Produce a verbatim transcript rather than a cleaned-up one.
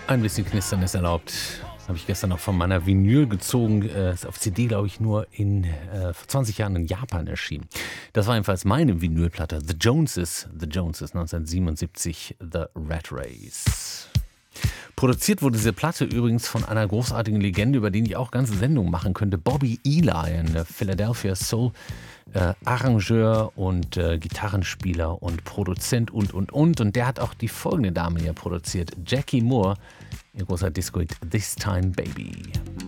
Ein bisschen knistern ist erlaubt. Das habe ich gestern noch von meiner Vinyl gezogen. Äh, ist auf C D, glaube ich, nur in äh, vor zwanzig Jahren in Japan erschienen. Das war jedenfalls meine Vinylplatte. The Joneses. The Joneses, neunzehnhundertsiebenundsiebzig. The Rat Race. Produziert wurde diese Platte übrigens von einer großartigen Legende, über die ich auch ganze Sendungen machen könnte. Bobby Eli, ein Philadelphia Soul äh, Arrangeur und äh, Gitarrenspieler und Produzent und, und, und. Und der hat auch die folgende Dame hier produziert. Jackie Moore, ihr großer Disco-Hit This Time Baby.